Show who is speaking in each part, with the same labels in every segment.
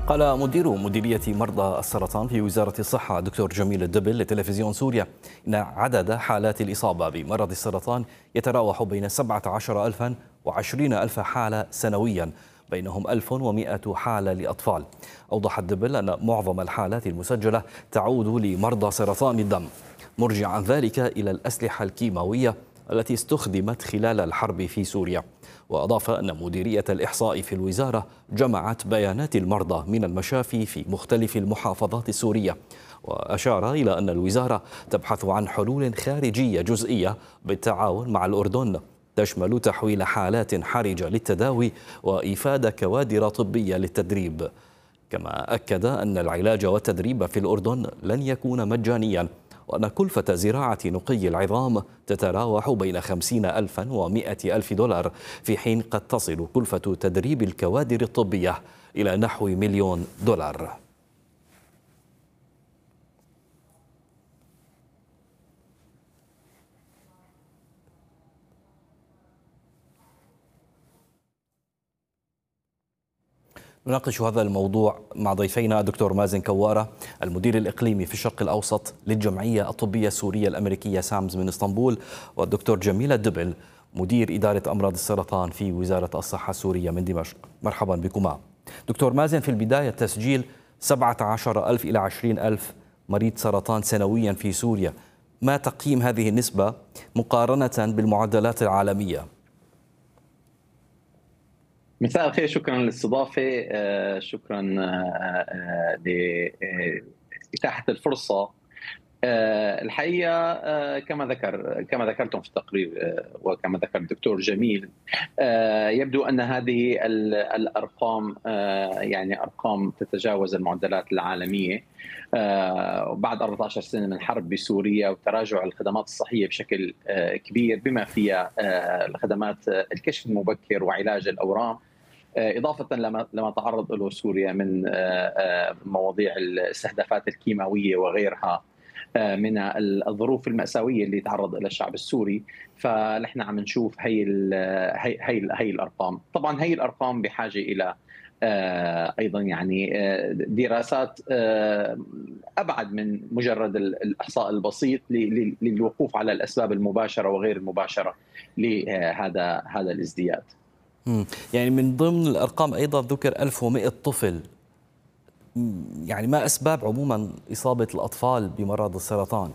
Speaker 1: قال مدير مديرية مرضى السرطان في وزارة الصحة دكتور جميل الدبل لتلفزيون سوريا إن عدد حالات الإصابة بمرض السرطان يتراوح بين 17,000 و20,000 حالة سنويا، بينهم 1,100 حالة لأطفال. أوضح الدبل أن معظم الحالات المسجلة تعود لمرضى سرطان الدم، مرجعا ذلك إلى الأسلحة الكيماوية التي استخدمت خلال الحرب في سوريا. وأضاف أن مديرية الإحصاء في الوزارة جمعت بيانات المرضى من المشافي في مختلف المحافظات السورية، وأشار إلى أن الوزارة تبحث عن حلول خارجية جزئية بالتعاون مع الأردن تشمل تحويل حالات حرجة للتداوي وإفادة كوادر طبية للتدريب. كما أكد أن العلاج والتدريب في الأردن لن يكون مجانيا، وأن كلفة زراعة نقي العظام تتراوح بين 50,000 و100,000 دولار، في حين قد تصل كلفة تدريب الكوادر الطبية إلى نحو $1,000,000. نناقش هذا الموضوع مع ضيفينا الدكتور مازن كوارة، المدير الإقليمي في الشرق الأوسط للجمعية الطبية السورية الأمريكية سامز من اسطنبول، والدكتور جميل الدبل مدير إدارة أمراض السرطان في وزارة الصحة السورية من دمشق. مرحبا بكما. دكتور مازن، في البداية تسجيل 17,000 إلى 20,000 مريض سرطان سنويا في سوريا، ما تقييم هذه النسبة مقارنة بالمعدلات العالمية؟
Speaker 2: مساء الخير، شكرا للاستضافة. شكرا لإتاحة الفرصة. الحقيقة كما ذكرتم في التقرير وكما ذكر الدكتور جميل، يبدو أن هذه الأرقام يعني أرقام تتجاوز المعدلات العالمية. بعد 14 سنة من حرب بسوريا وتراجع الخدمات الصحية بشكل كبير، بما فيها الخدمات الكشف المبكر وعلاج الأورام، إضافة لما تعرض له سوريا من مواضيع الاستهدافات الكيماوية وغيرها من الظروف المأساوية اللي تعرض إلى الشعب السوري. فنحن عم نشوف هي الأرقام. طبعا هي الأرقام بحاجة إلى أيضا يعني دراسات أبعد من مجرد الإحصاء البسيط للوقوف على الأسباب المباشرة وغير المباشرة لهذا الازدياد.
Speaker 1: يعني من ضمن الأرقام أيضا ذكر 1,100 طفل. يعني ما أسباب عموما إصابة الأطفال بمرض السرطان؟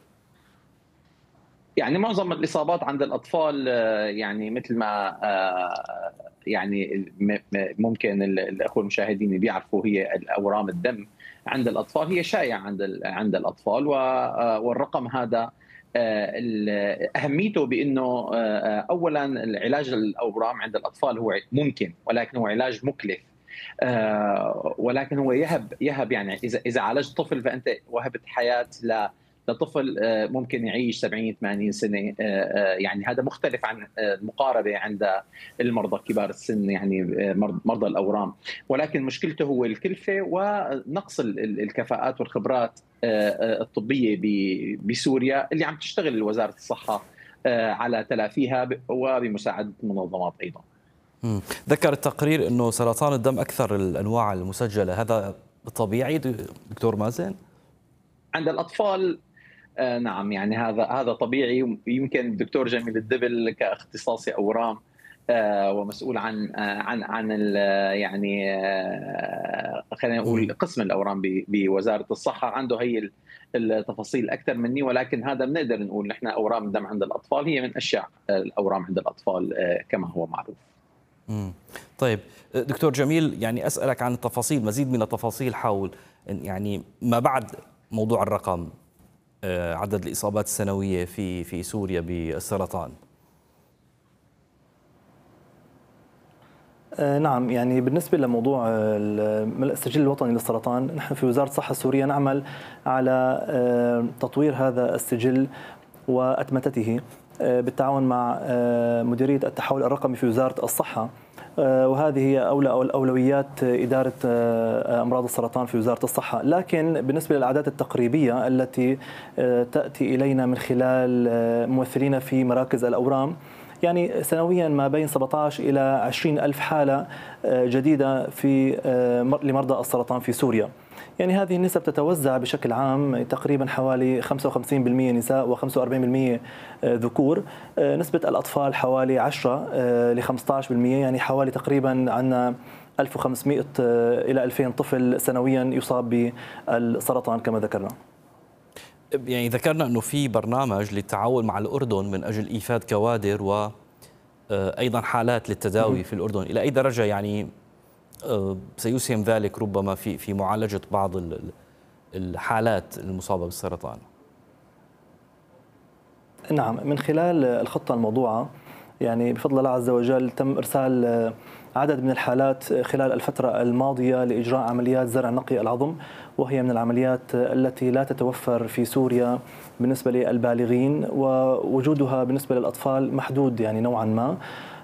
Speaker 2: يعني معظم الإصابات عند الأطفال يعني مثل ما يعني ممكن الأخوة المشاهدين بيعرفوا، هي الأورام الدم عند الأطفال هي شائعة عند الأطفال. والرقم هذا أهميته بأنه أولا العلاج الأورام عند الأطفال هو ممكن، ولكن هو علاج مكلف. ولكن هو يهب يعني إذا عالجت طفل فأنت وهبت حياة لطفل ممكن يعيش 70-80 سنة. يعني هذا مختلف عن المقاربة عند المرضى كبار السن، يعني مرضى الأورام. ولكن مشكلته هو الكلفة ونقص الكفاءات والخبرات الطبية بسوريا، اللي عم تشتغل وزارة الصحة على تلافيها وبمساعدة المنظمات أيضا.
Speaker 1: ذكر التقرير أنه سرطان الدم أكثر الأنواع المسجلة، هذا طبيعي دكتور مازن؟
Speaker 2: عند الأطفال نعم، يعني هذا طبيعي. يمكن الدكتور جميل الدبل كاختصاصي أورام ومسؤول عن يعني خلينا نقول قسم الأورام بوزارة الصحة، عنده هي التفاصيل أكثر مني. ولكن هذا بنقدر نقول نحن أورام الدم عند الأطفال هي من أشيع الأورام عند الأطفال كما هو معروف.
Speaker 1: طيب دكتور جميل، يعني أسألك عن التفاصيل، مزيد من التفاصيل حول يعني ما بعد موضوع الرقم، عدد الإصابات السنوية في سوريا بالسرطان.
Speaker 3: نعم، يعني بالنسبة لموضوع السجل الوطني للسرطان، نحن في وزارة الصحة السورية نعمل على تطوير هذا السجل وأتمتته بالتعاون مع مديرية التحول الرقمي في وزارة الصحة، وهذه هي أولويات إدارة أمراض السرطان في وزارة الصحة. لكن بالنسبة للأعداد التقريبية التي تأتي إلينا من خلال ممثلين في مراكز الأورام، يعني سنويا ما بين 17 إلى 20 ألف حالة جديدة لمرضى السرطان في سوريا. يعني هذه النسب تتوزع بشكل عام تقريبا حوالي 55% نساء و45% ذكور. نسبة الأطفال حوالي 10 ل 15%، يعني حوالي تقريبا عندنا 1500 إلى 2000 طفل سنويا يصاب بالسرطان كما ذكرنا.
Speaker 1: يعني ذكرنا أنه في برنامج للتعاون مع الأردن من أجل إيفاد كوادر وأيضا حالات للتداوي في الأردن، إلى أي درجة يعني سيسهم ذلك ربما في معالجة بعض الحالات المصابة بالسرطان؟
Speaker 3: نعم، من خلال الخطة الموضوعة يعني بفضل الله عز وجل تم إرسال عدد من الحالات خلال الفترة الماضية لإجراء عمليات زرع نقي العظم، وهي من العمليات التي لا تتوفر في سوريا بالنسبة للبالغين، ووجودها بالنسبة للأطفال محدود يعني نوعا ما.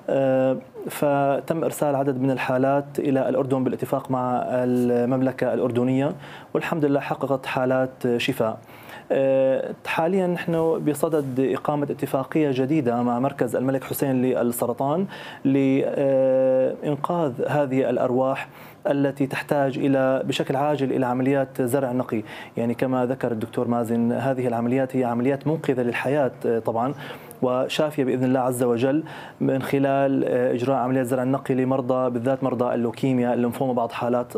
Speaker 3: فتم إرسال عدد من الحالات إلى الأردن بالاتفاق مع المملكة الأردنية، والحمد لله حققت حالات شفاء. حاليا نحن بصدد إقامة اتفاقية جديدة مع مركز الملك حسين للسرطان لإنقاذ هذه الأرواح التي تحتاج بشكل عاجل إلى عمليات زرع نقي. يعني كما ذكر الدكتور مازن، هذه العمليات هي عمليات منقذة للحياة طبعا، وشافية بإذن الله عز وجل من خلال إجراء عمليات زرع النقي لمرضى بالذات مرضى اللوكيميا، الليمفوما، بعض حالات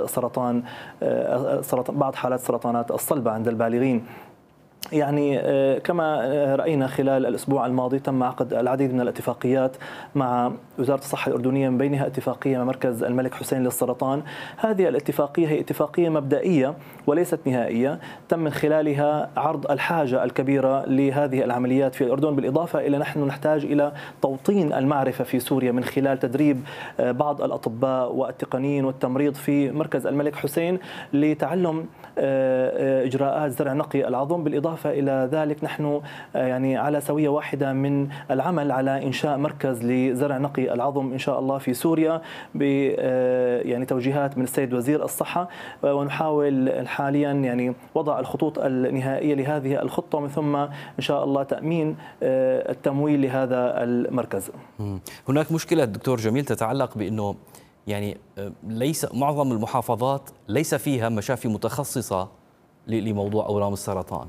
Speaker 3: سرطانات الصلبة عند البالغين. يعني كما رأينا خلال الأسبوع الماضي تم عقد العديد من الاتفاقيات مع وزارة الصحة الأردنية، من بينها اتفاقية مع مركز الملك حسين للسرطان. هذه الاتفاقية هي اتفاقية مبدئية وليست نهائية، تم من خلالها عرض الحاجة الكبيرة لهذه العمليات في الأردن، بالإضافة إلى نحن نحتاج إلى توطين المعرفة في سوريا من خلال تدريب بعض الأطباء والتقنيين والتمريض في مركز الملك حسين لتعلم إجراءات زرع نقي العظم. بالإضافة إلى ذلك نحن يعني على سوية واحدة من العمل على إنشاء مركز لزرع نقي العظم إن شاء الله في سوريا يعني توجيهات من السيد وزير الصحة، ونحاول حاليا يعني وضع الخطوط النهائية لهذه الخطة، ومن ثم إن شاء الله تأمين التمويل لهذا المركز.
Speaker 1: هناك مشكلة دكتور جميل تتعلق بأنه يعني ليس معظم المحافظات ليس فيها مشافي متخصصة لموضوع أورام السرطان.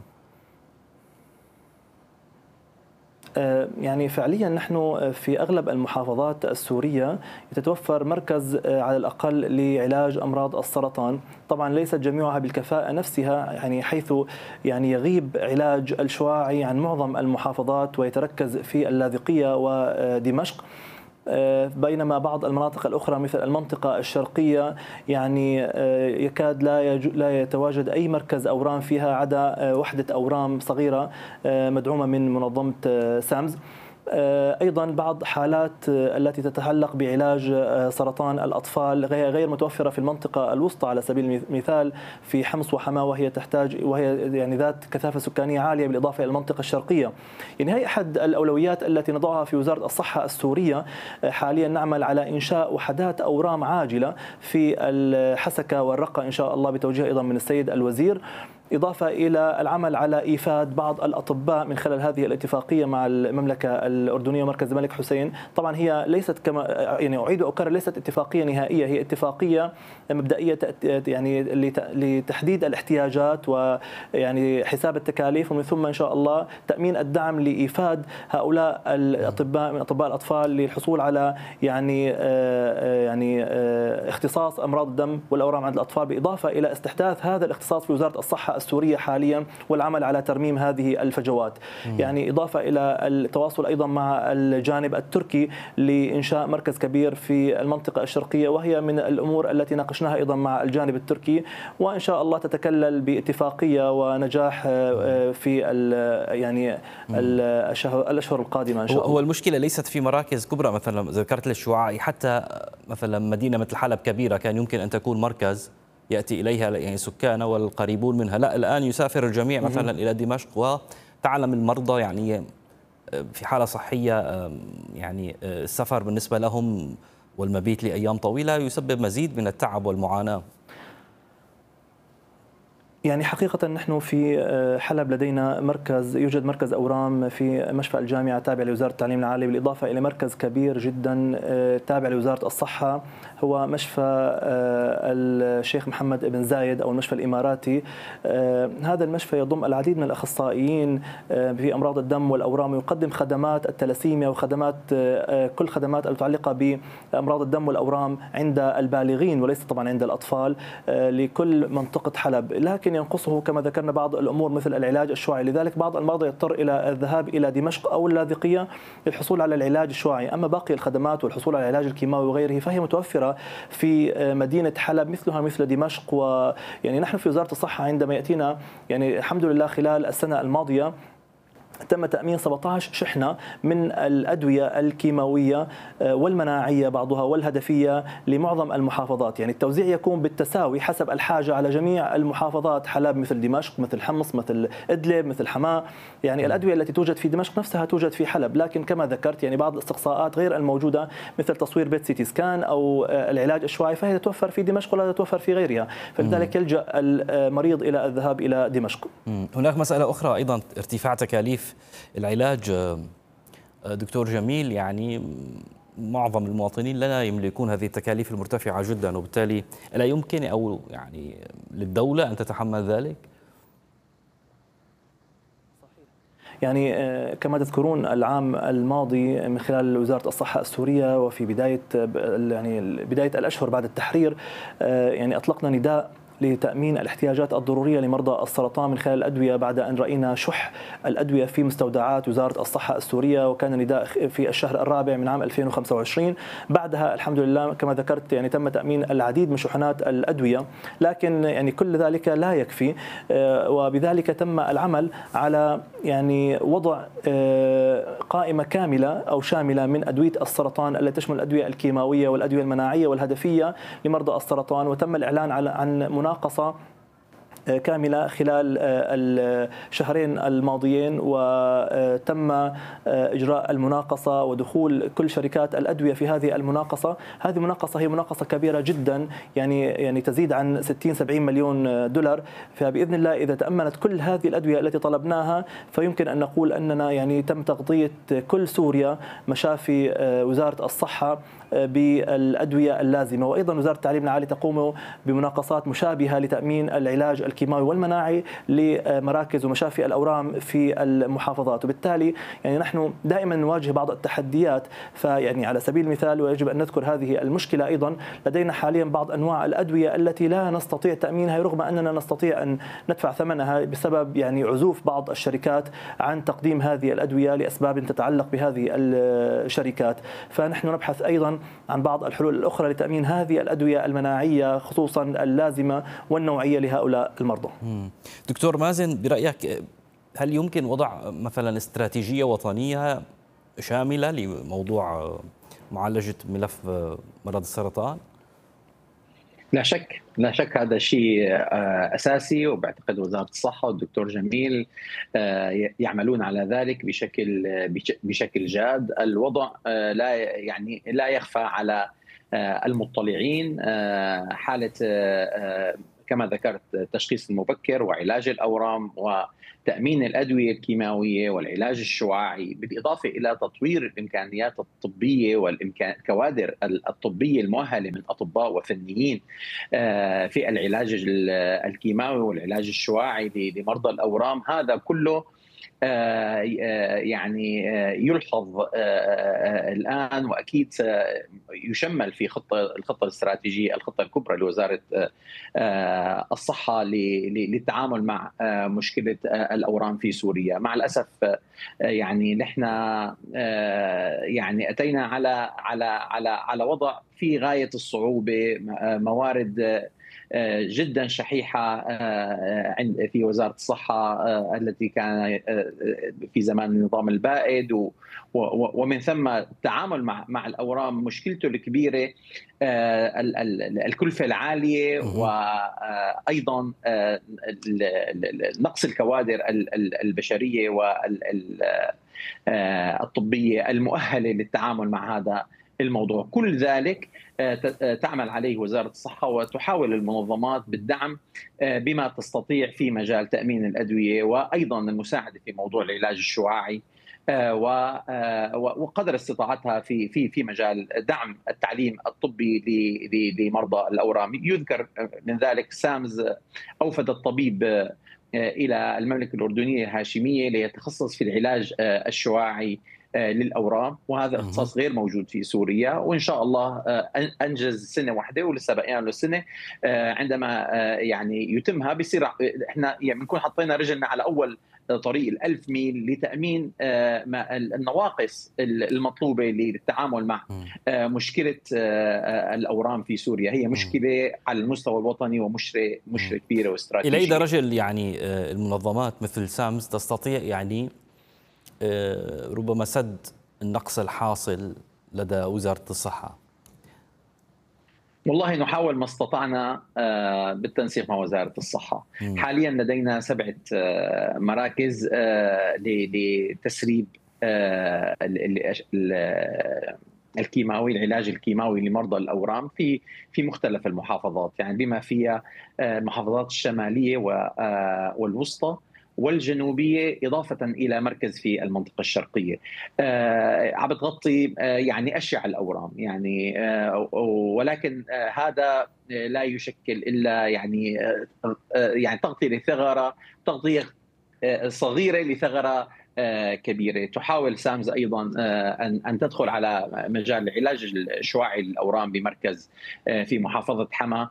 Speaker 3: يعني فعليا نحن في أغلب المحافظات السورية يتوفر مركز على الأقل لعلاج أمراض السرطان، طبعا ليست جميعها بالكفاءة نفسها، يعني حيث يعني يغيب علاج الشعاعي عن معظم المحافظات ويتركز في اللاذقية ودمشق، بينما بعض المناطق الأخرى مثل المنطقة الشرقية يعني يكاد لا يتواجد أي مركز أورام فيها عدا وحدة أورام صغيرة مدعومة من منظمة سامز. أيضا بعض حالات التي تتعلق بعلاج سرطان الأطفال غير متوفرة في المنطقة الوسطى على سبيل المثال في حمص وحماة، وهي يعني ذات كثافة سكانية عالية، بالإضافة إلى المنطقة الشرقية. يعني هي أحد الأولويات التي نضعها في وزارة الصحة السورية. حاليا نعمل على إنشاء وحدات أورام عاجلة في الحسكة والرقة إن شاء الله بتوجيه أيضا من السيد الوزير، إضافة إلى العمل على إيفاد بعض الأطباء من خلال هذه الاتفاقية مع المملكة الأردنية ومركز الملك حسين. طبعا هي ليست كما يعني أعيد وأكرر ليست اتفاقية نهائية، هي اتفاقية مبدئية يعني لتحديد الاحتياجات ويعني حساب التكاليف، ومن ثم إن شاء الله تأمين الدعم لإيفاد هؤلاء الأطباء من أطباء الأطفال للحصول على يعني اختصاص أمراض الدم والأورام عند الأطفال، بالإضافة إلى استحداث هذا الاختصاص في وزارة الصحة السورية حاليا والعمل على ترميم هذه الفجوات. يعني إضافة إلى التواصل أيضا مع الجانب التركي لإنشاء مركز كبير في المنطقة الشرقية، وهي من الأمور التي ناقشناها أيضا مع الجانب التركي، وإن شاء الله تتكلل باتفاقية ونجاح في يعني الأشهر القادمة إن شاء الله.
Speaker 1: هو المشكلة ليست في مراكز كبرى، مثلا ذكرت الشعاعي، حتى مثلا مدينة مثل حلب كبيرة كان يمكن أن تكون مركز يأتي إليها يعني سكان والقريبون منها، لا الآن يسافر الجميع مثلا إلى دمشق، وتعلم المرضى يعني في حالة صحية يعني السفر بالنسبة لهم والمبيت لأيام طويلة يسبب مزيد من التعب والمعاناة.
Speaker 3: يعني حقيقة نحن في حلب لدينا يوجد مركز أورام في مشفى الجامعة تابع لوزارة التعليم العالي، بالإضافة إلى مركز كبير جدا تابع لوزارة الصحة هو مشفى الشيخ محمد بن زايد أو المشفى الإماراتي. هذا المشفى يضم العديد من الأخصائيين في أمراض الدم والأورام، ويقدم خدمات التلاسيميا وخدمات كل خدمات المتعلقة بأمراض الدم والأورام عند البالغين وليس طبعا عند الأطفال لكل منطقة حلب. لكن ينقصه كما ذكرنا بعض الأمور مثل العلاج الشعاعي، لذلك بعض المرضى يضطر إلى الذهاب إلى دمشق أو اللاذقية للحصول على العلاج الشعاعي. أما باقي الخدمات والحصول على العلاج الكيماوي وغيره فهي متوفرة في مدينة حلب مثلها مثل دمشق. ويعني نحن في وزارة الصحة عندما يأتينا يعني الحمد لله خلال السنة الماضية تم تأمين 17 شحنة من الأدوية الكيماوية والمناعية بعضها والهدفية لمعظم المحافظات. يعني التوزيع يكون بالتساوي حسب الحاجة على جميع المحافظات، حلب مثل دمشق مثل حمص مثل إدلب مثل حماة. يعني الأدوية التي توجد في دمشق نفسها توجد في حلب، لكن كما ذكرت يعني بعض الاستقصاءات غير الموجودة مثل تصوير بيت سيتي سكان أو العلاج الشعاعي فهي تتوفر في دمشق ولا تتوفر في غيرها، فلذلك يلجأ المريض إلى الذهاب إلى دمشق.
Speaker 1: هناك مسألة أخرى أيضا، ارتفاع تكاليف العلاج دكتور جميل. يعني معظم المواطنين لا يملكون هذه التكاليف المرتفعة جدا، وبالتالي لا يمكن أو يعني للدولة أن تتحمل ذلك.
Speaker 3: يعني كما تذكرون العام الماضي من خلال وزارة الصحة السورية وفي بداية الأشهر بعد التحرير يعني أطلقنا نداء لتأمين الاحتياجات الضرورية لمرضى السرطان من خلال الأدوية بعد أن رأينا شح الأدوية في مستودعات وزارة الصحة السورية، وكان نداء في الشهر الرابع من عام 2025. بعدها الحمد لله كما ذكرت يعني تم تأمين العديد من شحنات الأدوية، لكن يعني كل ذلك لا يكفي، وبذلك تم العمل على يعني وضع قائمة كاملة أو شاملة من أدوية السرطان التي تشمل الأدوية الكيماوية والأدوية المناعية والهدفية لمرضى السرطان. وتم الإعلان عن مناقصة كاملة خلال الشهرين الماضيين، وتم إجراء المناقصة ودخول كل شركات الأدوية في هذه المناقصة. هذه المناقصة هي مناقصة كبيرة جدا، يعني تزيد عن 60-70 مليون دولار. فبإذن الله إذا تأمنت كل هذه الأدوية التي طلبناها فيمكن أن نقول أننا يعني تم تغطية كل سوريا مشافي وزارة الصحة بالأدوية اللازمة. وأيضا وزارة التعليم العالي تقوم بمناقصات مشابهة لتأمين العلاج الكيماوي والمناعي لمراكز ومشافي الأورام في المحافظات. وبالتالي يعني نحن دائما نواجه بعض التحديات. فيعني على سبيل المثال ويجب أن نذكر هذه المشكلة أيضا، لدينا حاليا بعض أنواع الأدوية التي لا نستطيع تأمينها رغم أننا نستطيع أن ندفع ثمنها بسبب يعني عزوف بعض الشركات عن تقديم هذه الأدوية لأسباب تتعلق بهذه الشركات. فنحن نبحث أيضا عن بعض الحلول الأخرى لتأمين هذه الأدوية المناعية خصوصا اللازمة والنوعية لهؤلاء المرضى.
Speaker 1: دكتور مازن، برأيك هل يمكن وضع مثلا استراتيجية وطنية شاملة لموضوع معالجة ملف مرض السرطان؟
Speaker 2: لا شك لا شك، هذا شيء أساسي، وبعتقد وزارة الصحة والدكتور جميل يعملون على ذلك بشكل جاد. الوضع لا يخفى على المطلعين. حالة كما ذكرت التشخيص المبكر وعلاج الأورام وتأمين الأدوية الكيماوية والعلاج الشعاعي، بالإضافة إلى تطوير الإمكانيات الطبية والكوادر الطبية المؤهلة من أطباء وفنيين في العلاج الكيماوي والعلاج الشعاعي لمرضى الأورام. هذا كله يعني يلحظ الآن، وأكيد يشمل في الخطة الاستراتيجية، الخطة الكبرى لوزارة الصحة للتعامل مع مشكلة الأورام في سوريا. مع الأسف يعني نحن يعني أتينا على وضع في غاية الصعوبة، موارد جدا شحيحة في وزارة الصحة التي كان في زمان النظام البائد، ومن ثم التعامل مع الأورام مشكلته الكبيرة الكلفة العالية، وأيضا نقص الكوادر البشرية والطبية المؤهلة للتعامل مع هذا الموضوع. كل ذلك تعمل عليه وزارة الصحة، وتحاول المنظمات بالدعم بما تستطيع في مجال تأمين الأدوية، وأيضا المساعدة في موضوع العلاج الشعاعي، وقدر استطاعتها في مجال دعم التعليم الطبي لمرضى الأورام. يذكر من ذلك سامز أوفد الطبيب إلى المملكة الأردنية الهاشمية ليتخصص في العلاج الشعاعي للأورام، وهذا اختصاص غير موجود في سوريا. وإن شاء الله أنجز سنة واحدة ولسه باقي له سنة. عندما يعني يتمها بيصير احنا يعني بنكون حطينا رجلنا على أول طريق ال1000 ميل لتأمين النواقص المطلوبة للتعامل مع مشكلة الأورام في سوريا. هي مشكلة على المستوى الوطني ومشكلة كبيرة واستراتيجية.
Speaker 1: إلى أي درجة يعني المنظمات مثل سامز تستطيع يعني ربما سد النقص الحاصل لدى وزارة الصحة؟
Speaker 2: والله نحاول ما استطعنا بالتنسيق مع وزارة الصحة. حاليا لدينا 7 مراكز لتسريب الكيماوي، العلاج الكيماوي لمرضى الأورام في مختلف المحافظات، يعني بما فيها المحافظات الشمالية والوسطى والجنوبية، إضافة إلى مركز في المنطقة الشرقية. عم بتغطي يعني أشعة الأورام يعني، ولكن هذا لا يشكل إلا يعني تغطية لثغرة، تغطية صغيرة لثغرة كبيرة. تحاول سامز أيضا أن تدخل على مجال العلاج الشعاعي للأورام بمركز في محافظة حما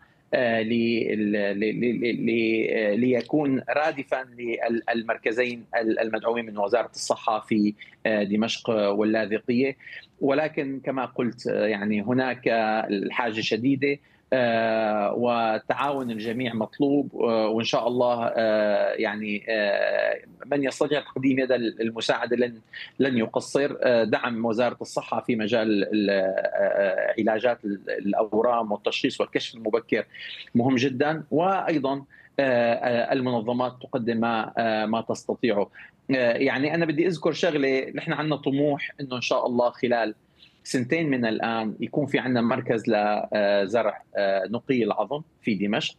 Speaker 2: ليكون رادفا للمركزين المدعومين من وزارة الصحة في دمشق واللاذقية. ولكن كما قلت يعني هناك الحاجة شديدة، وتعاون الجميع مطلوب، وإن شاء الله يعني من يستطيع تقديم يد المساعدة لن يقصر. دعم وزارة الصحة في مجال علاجات الأورام والتشخيص والكشف المبكر مهم جدا، وأيضا المنظمات تقدم ما تستطيعه. يعني أنا بدي أذكر شغلة، نحن عندنا طموح أنه إن شاء الله خلال 2 من الآن يكون في عندنا مركز لزرع نقي العظم في دمشق.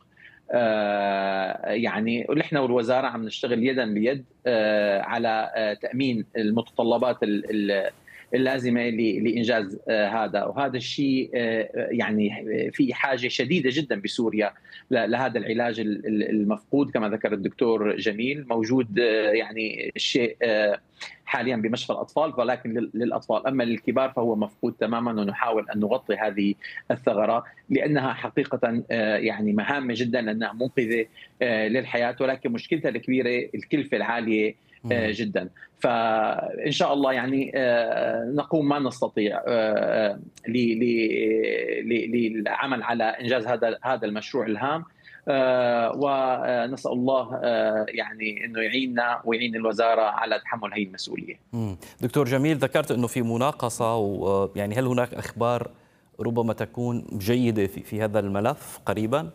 Speaker 2: يعني نحن والوزارة عم نشتغل يدا بيد على تأمين المتطلبات اللازمة لإنجاز هذا. وهذا الشيء يعني في حاجة شديدة جدا بسوريا لهذا العلاج المفقود كما ذكر الدكتور جميل. موجود يعني الشيء حاليا بمشفى الأطفال، ولكن للأطفال. أما للكبار فهو مفقود تماما، ونحاول أن نغطي هذه الثغرة لأنها حقيقة يعني مهمة جدا، لأنها منقذة للحياة، ولكن مشكلتها الكبيرة الكلفة العالية جدا. فإن شاء الله يعني نقوم ما نستطيع للعمل على إنجاز هذا المشروع الهام، ونسأل الله يعني أنه يعيننا ويعين الوزارة على تحمل هذه المسؤولية.
Speaker 1: دكتور جميل، ذكرت أنه في مناقصة، ويعني هل هناك أخبار ربما تكون جيدة في هذا الملف قريبا؟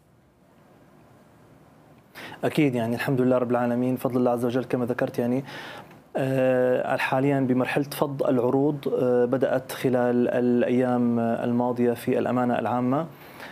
Speaker 3: أكيد يعني الحمد لله رب العالمين، فضل الله عز وجل كما ذكرت. يعني حاليا بمرحلة فض العروض بدأت خلال الأيام الماضية في الأمانة العامة،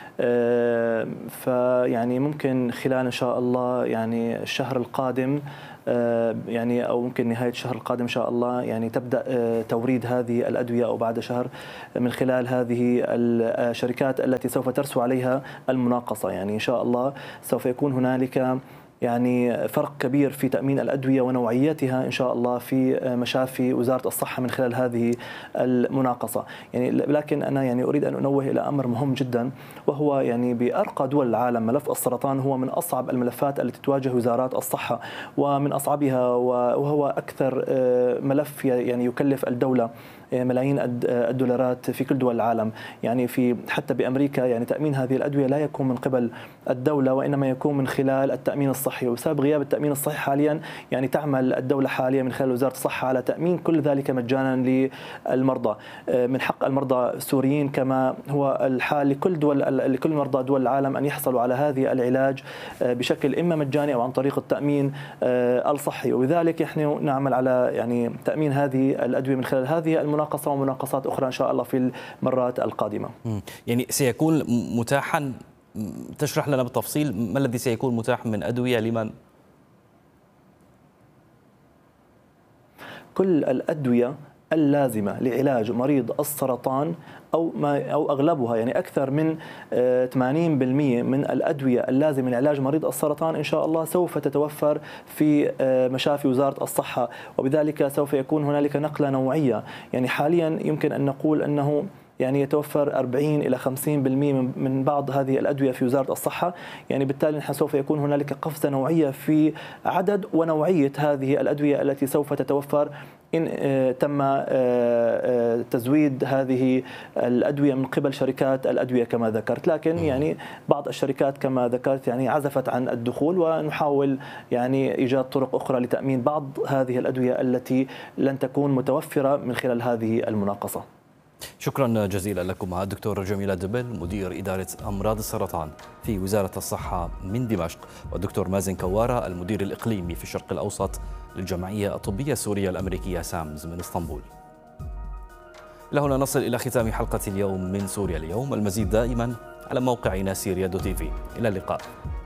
Speaker 3: فيعني ممكن خلال إن شاء الله يعني الشهر القادم يعني أو ممكن نهاية الشهر القادم إن شاء الله يعني تبدأ توريد هذه الأدوية، أو بعد شهر من خلال هذه الشركات التي سوف ترسو عليها المناقصة. يعني إن شاء الله سوف يكون هنالك يعني فرق كبير في تأمين الأدوية ونوعيتها إن شاء الله في مشافي وزارة الصحة من خلال هذه المناقصة. يعني لكن أنا يعني أريد أن أنوه إلى أمر مهم جدا، وهو يعني بأرقى دول العالم ملف السرطان هو من أصعب الملفات التي تواجه وزارات الصحة، ومن أصعبها وهو أكثر ملف يعني يكلف الدولة ملايين الدولارات في كل دول العالم. يعني في حتى بأمريكا يعني تأمين هذه الأدوية لا يكون من قبل الدولة، وإنما يكون من خلال التأمين الصحي. وبسبب غياب التأمين الصحي حاليا يعني تعمل الدولة حاليا من خلال وزارة الصحة على تأمين كل ذلك مجانا للمرضى. من حق المرضى السوريين كما هو الحال لكل مرضى دول العالم أن يحصلوا على هذه العلاج بشكل إما مجاني أو عن طريق التأمين الصحي. وبذلك نحن نعمل على يعني تأمين هذه الأدوية من خلال هذه المناقصة ومناقصات أخرى إن شاء الله في المرات القادمة.
Speaker 1: يعني سيكون متاحا، تشرح لنا بالتفصيل ما الذي سيكون متاح من أدوية لمن؟
Speaker 3: كل الأدوية اللازمة لعلاج مريض السرطان أو أغلبها، يعني أكثر من 80% من الأدوية اللازمة لعلاج مريض السرطان إن شاء الله سوف تتوفر في مشافي وزارة الصحة، وبذلك سوف يكون هنالك نقلة نوعية. يعني حاليا يمكن أن نقول أنه يعني يتوفر 40 إلى 50% من بعض هذه الأدوية في وزارة الصحة، يعني بالتالي نحن سوف يكون هنالك قفزة نوعية في عدد ونوعية هذه الأدوية التي سوف تتوفر إن تم تزويد هذه الأدوية من قبل شركات الأدوية كما ذكرت. لكن يعني بعض الشركات كما ذكرت يعني عزفت عن الدخول، ونحاول يعني إيجاد طرق أخرى لتأمين بعض هذه الأدوية التي لن تكون متوفرة من خلال هذه المناقصة.
Speaker 1: شكرا جزيلا لكم الدكتور جميل الدبل مدير إدارة أمراض السرطان في وزارة الصحة من دمشق، والدكتور مازن كوارة المدير الإقليمي في الشرق الأوسط للجمعية الطبية السورية الأمريكية سامز من اسطنبول. لهنا نصل إلى ختام حلقة اليوم من سوريا اليوم. المزيد دائما على موقعنا سيريا دوت تي في. إلى اللقاء.